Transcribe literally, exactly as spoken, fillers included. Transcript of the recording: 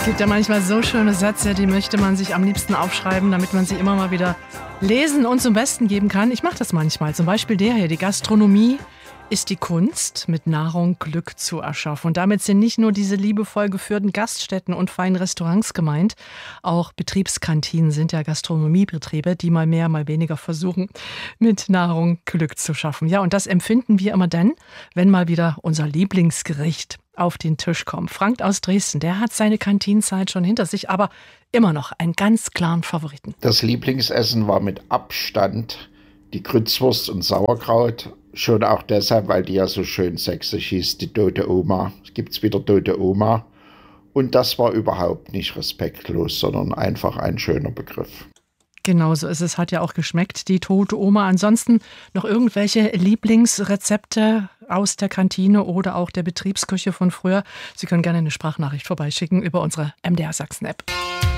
gibt ja manchmal so schöne Sätze, die möchte man sich am liebsten aufschreiben, damit man sie immer mal wieder lesen und zum Besten geben kann. Ich mache das manchmal. Zum Beispiel der hier: Die Gastronomie ist die Kunst, mit Nahrung Glück zu erschaffen. Und damit sind nicht nur diese liebevoll geführten Gaststätten und feinen Restaurants gemeint. Auch Betriebskantinen sind ja Gastronomiebetriebe, die mal mehr, mal weniger versuchen, mit Nahrung Glück zu schaffen. Ja, und das empfinden wir immer dann, wenn mal wieder unser Lieblingsgericht auf den Tisch kommt. Frank aus Dresden, der hat seine Kantinenzeit schon hinter sich, aber immer noch einen ganz klaren Favoriten. Das Lieblingsessen war mit Abstand die Grützwurst und Sauerkraut. Schon auch deshalb, weil die ja so schön sächsisch hieß, die tote Oma. Es gibt wieder tote Oma. Und das war überhaupt nicht respektlos, sondern einfach ein schöner Begriff. Genauso ist es, hat ja auch geschmeckt, die tote Oma. Ansonsten noch irgendwelche Lieblingsrezepte aus der Kantine oder auch der Betriebsküche von früher? Sie können gerne eine Sprachnachricht vorbeischicken über unsere M D R Sachsen-App.